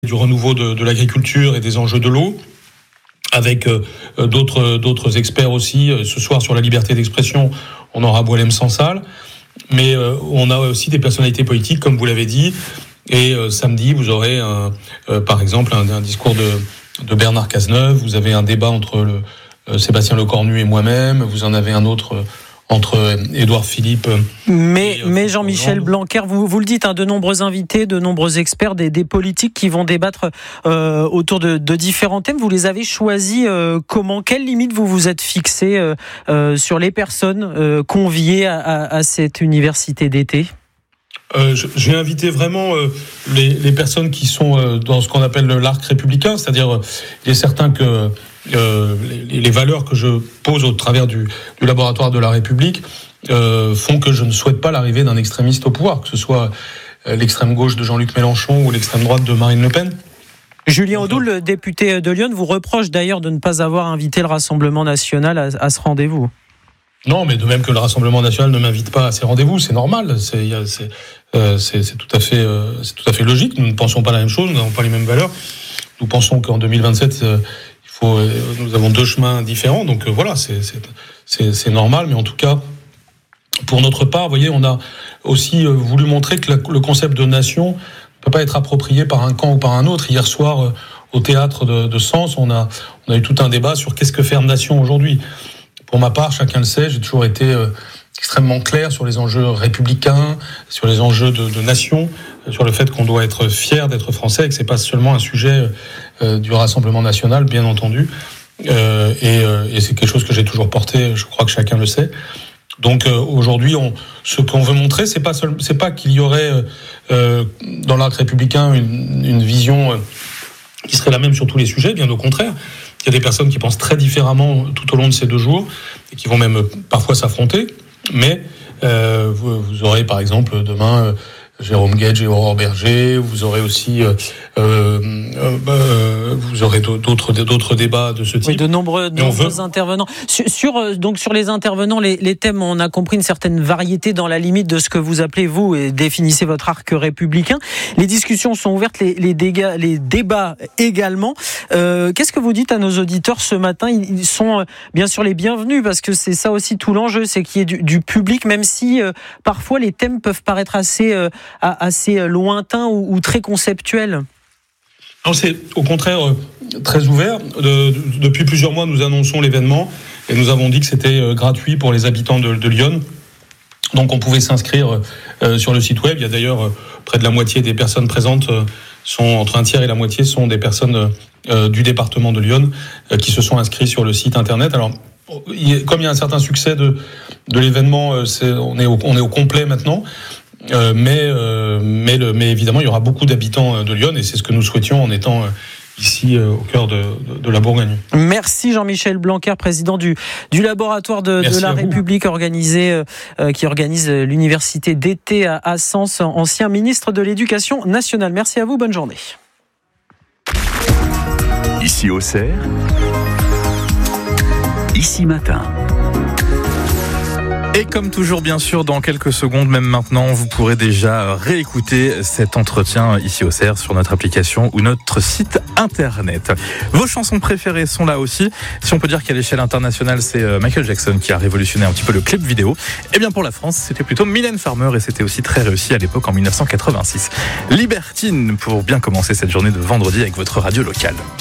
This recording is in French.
du renouveau de l'agriculture et des enjeux de l'eau, avec d'autres experts aussi. Ce soir, sur la liberté d'expression, on aura Boualem Sansal. Mais on a aussi des personnalités politiques, comme vous l'avez dit. Et samedi, vous aurez, par exemple, un discours de Bernard Cazeneuve. Vous avez un débat entre Sébastien Lecornu et moi-même. Vous en avez un autre entre Édouard Philippe. Mais Jean-Michel Blanquer, vous le dites, de nombreux invités, de nombreux experts, des politiques qui vont débattre autour de différents thèmes. Vous les avez choisis comment ? Quelles limites vous vous êtes fixées sur les personnes conviées à cette université d'été ? J'ai invité vraiment les personnes qui sont dans ce qu'on appelle l'arc républicain, c'est-à-dire il est certain que les valeurs que je pose au travers du laboratoire de la République font que je ne souhaite pas l'arrivée d'un extrémiste au pouvoir, que ce soit l'extrême gauche de Jean-Luc Mélenchon ou l'extrême droite de Marine Le Pen. Julien Audoul, le député de Lyon, vous reproche d'ailleurs de ne pas avoir invité le Rassemblement national à ce rendez-vous. Non, mais de même que le Rassemblement national ne m'invite pas à ces rendez-vous, c'est normal, c'est tout à fait logique. Nous ne pensons pas la même chose, nous n'avons pas les mêmes valeurs. Nous pensons qu'en 2027, nous avons deux chemins différents, donc voilà, c'est normal. Mais en tout cas, pour notre part, vous voyez, on a aussi voulu montrer que le concept de nation ne peut pas être approprié par un camp ou par un autre. Hier soir, au théâtre de Sens, on a eu tout un débat sur qu'est-ce que faire nation aujourd'hui. Pour ma part, chacun le sait, j'ai toujours été extrêmement clair sur les enjeux républicains, sur les enjeux de nation, sur le fait qu'on doit être fier d'être français et que c'est pas seulement un sujet du Rassemblement national, bien entendu. Et c'est quelque chose que j'ai toujours porté, je crois que chacun le sait. Donc aujourd'hui, ce qu'on veut montrer, c'est pas qu'il y aurait dans l'arc républicain une vision qui serait la même sur tous les sujets, bien au contraire. Il y a des personnes qui pensent très différemment tout au long de ces 2 jours et qui vont même parfois s'affronter. Mais vous aurez par exemple demain Jérôme Guedj et Aurore Berger. Vous aurez aussi vous aurez d'autres débats de ce type. Oui, de nombreux intervenants. Sur les intervenants, les thèmes, on a compris une certaine variété dans la limite de ce que vous appelez vous et définissez votre arc républicain. Les discussions sont ouvertes, les débats également. Qu'est-ce que vous dites à nos auditeurs ce matin ? Ils sont bien sûr les bienvenus parce que c'est ça aussi tout l'enjeu, c'est qu'il y ait du public, même si parfois les thèmes peuvent paraître assez lointains ou très conceptuels. Non, c'est au contraire très ouvert. Depuis plusieurs mois, nous annonçons l'événement et nous avons dit que c'était gratuit pour les habitants de Lyon. Donc on pouvait s'inscrire sur le site web. Il y a d'ailleurs près de la moitié des personnes présentes, entre un tiers et la moitié sont des personnes du département de Lyon qui se sont inscrits sur le site internet. Alors comme il y a un certain succès de l'événement, on est au complet maintenant. Mais évidemment, il y aura beaucoup d'habitants de Lyon et c'est ce que nous souhaitions en étant ici au cœur de la Bourgogne. Merci Jean-Michel Blanquer, président du laboratoire de la République qui organise l'université d'été à Sens, ancien ministre de l'Éducation nationale. Merci à vous, bonne journée. Ici Auxerre, ici matin. Et comme toujours, bien sûr, dans quelques secondes, même maintenant, vous pourrez déjà réécouter cet entretien ici au CER sur notre application ou notre site internet. Vos chansons préférées sont là aussi. Si on peut dire qu'à l'échelle internationale, c'est Michael Jackson qui a révolutionné un petit peu le clip vidéo. Eh bien, pour la France, c'était plutôt Mylène Farmer et c'était aussi très réussi à l'époque en 1986. Libertine pour bien commencer cette journée de vendredi avec votre radio locale.